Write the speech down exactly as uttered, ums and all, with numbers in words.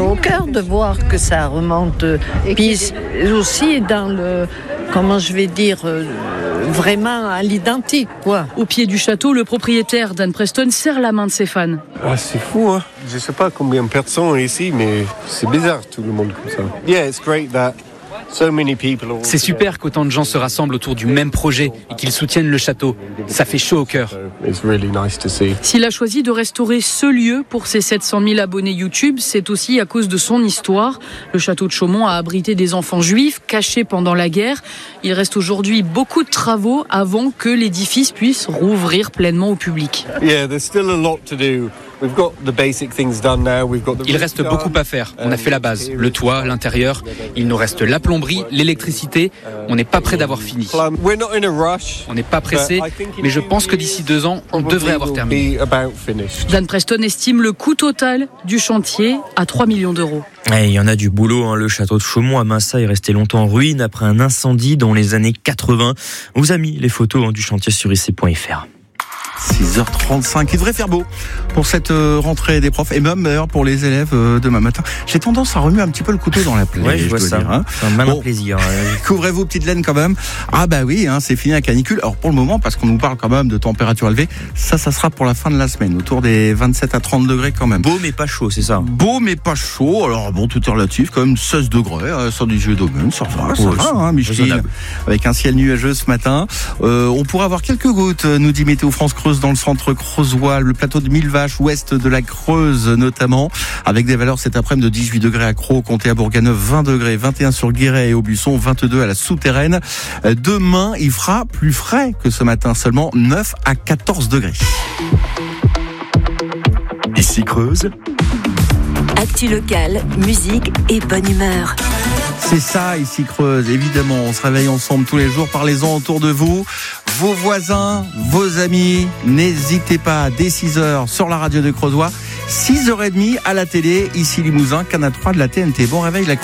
chaud au cœur de voir que ça remonte. Puis aussi dans le, comment je vais dire, vraiment à l'identique, quoi. Au pied du château, le propriétaire Dan Preston serre la main de ses fans. Ah, c'est fou, hein. Je sais pas combien de personnes ici, mais c'est bizarre tout le monde comme ça. Yeah, it's great that so many people are... C'est super qu'autant de gens se rassemblent autour du même projet et qu'ils soutiennent le château. Ça fait chaud au cœur. It's really nice to see. S'il a choisi de restaurer ce lieu pour ses sept cent mille abonnés YouTube, c'est aussi à cause de son histoire. Le château de Chaumont a abrité des enfants juifs cachés pendant la guerre. Il reste aujourd'hui beaucoup de travaux avant que l'édifice puisse rouvrir pleinement au public. Yeah, there's still a lot to do. We've got the basic things done now. We've got the Il reste beaucoup à faire. On a fait la base, le toit, l'intérieur. Il nous reste la plomberie, l'électricité. On n'est pas près d'avoir fini. We're not in a rush. On n'est pas pressé, mais je pense que d'ici deux ans, on devrait avoir terminé. Dan Preston estime le coût total du chantier à trois millions d'euros. Et il y en a du boulot, hein. Le château de Chaumont à Massa est resté longtemps en ruine après un incendie dans les années quatre-vingts. On vous a mis les photos, hein, du chantier sur i c point f r. six heures trente-cinq, il devrait faire beau pour cette rentrée des profs et même d'ailleurs pour les élèves demain matin. J'ai tendance à remuer un petit peu le couteau dans la plaie. Ouais, je vois ça. Dire, hein. C'est un malin bon, plaisir. Couvrez-vous, petite laine quand même. Ah bah oui, hein, c'est fini la canicule. Alors pour le moment, parce qu'on nous parle quand même de température élevée, ça, ça sera pour la fin de la semaine, autour des vingt-sept à trente degrés quand même. Beau mais pas chaud, c'est ça. Beau mais pas chaud. Alors bon, tout est relatif, quand même seize degrés, hein, sans du jeu d'aumône, ça va, ça ouais, va, hein, Micheline. Avec un ciel nuageux ce matin. Euh, on pourrait avoir quelques gouttes, nous dit Météo France Creuse dans le centre creusois, le plateau de Millevaches, ouest de la Creuse notamment, avec des valeurs cet après-midi de dix-huit degrés à Crau, comptez à Bourganeuf, vingt degrés, vingt et un sur Guéret et Aubusson, vingt-deux à la Souterraine. Demain, il fera plus frais que ce matin, seulement neuf à quatorze degrés. Ici Creuse. Actu locale, musique et bonne humeur. C'est ça, ici Creuse, évidemment. On se réveille ensemble tous les jours. Parlez-en autour de vous. Vos voisins, vos amis, n'hésitez pas, dès six heures sur la radio de Creusois, six heures trente à la télé, ici Limousin, Canal trois de la T N T. Bon réveil la Creuse.